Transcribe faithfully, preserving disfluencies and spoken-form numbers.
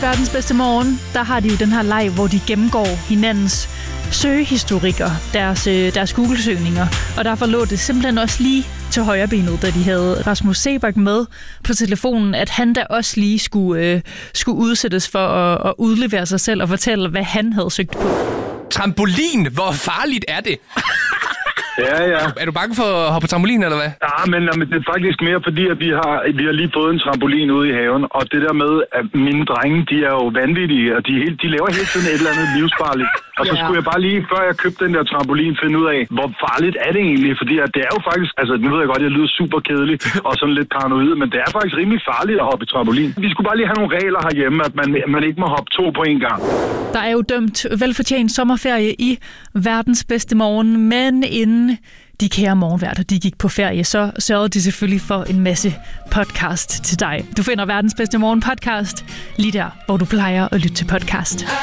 Verdens Bedste Morgen, der har de jo den her leg, hvor de gennemgår hinandens søgehistorikker, deres, deres Google-søgninger. Og derfor lå det simpelthen også lige til højrebenet, da de havde Rasmus Seebach med på telefonen, at han da også lige skulle, øh, skulle udsættes for at, at udlevere sig selv og fortælle, hvad han havde søgt på. Trampolin, hvor farligt er det? Ja, ja. Er du bange for at hoppe på trampolin, eller hvad? Ja, men, men det er faktisk mere fordi, at vi har, vi har lige fået en trampolin ude i haven, og det der med, at mine drenge, de er jo vanvittige, og de, helt, de laver hele tiden et eller andet livsfarligt. Og så skulle jeg bare lige, før jeg købte den der trampolin, finde ud af, hvor farligt er det egentlig? Fordi at det er jo faktisk, altså nu ved jeg godt, jeg lyder super kedelig og sådan lidt paranoid, men det er faktisk rimelig farligt at hoppe i trampolin. Vi skulle bare lige have nogle regler herhjemme, at man, man ikke må hoppe to på en gang. Der er jo dømt velfortjent sommerferie i Verdens Bedste Morgen, men inden de kære morgenværter, de gik på ferie, så sørgede de selvfølgelig for en masse podcast til dig. Du finder Verdens Bedste Morgen podcast lige der, hvor du plejer at lytte til podcast.